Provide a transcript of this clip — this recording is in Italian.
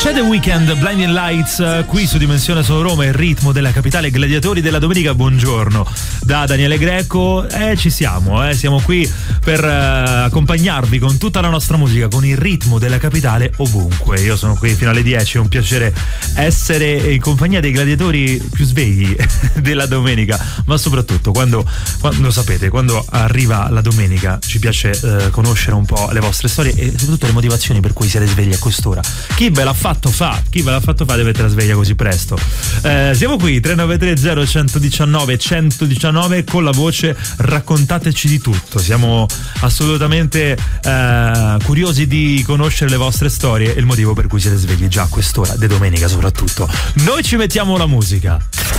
C'è The Weeknd, Blinding Lights, qui su Dimensione Solo Roma, il ritmo della capitale, gladiatori della domenica. Buongiorno da Daniele Greco. Ci siamo qui per accompagnarvi con tutta la nostra musica, con il ritmo della capitale ovunque. Io sono qui fino alle 10, è un piacere essere in compagnia dei gladiatori più svegli della domenica, ma soprattutto quando sapete, quando arriva la domenica ci piace conoscere un po' le vostre storie e soprattutto le motivazioni per cui siete svegli a quest'ora. Chi ve l'ha fatto fa deve essere sveglia così presto. Siamo qui 393 0119 119 con la voce raccontateci di tutto. Siamo assolutamente curiosi di conoscere le vostre storie e il motivo per cui siete svegli già a quest'ora di domenica soprattutto. Noi ci mettiamo la musica.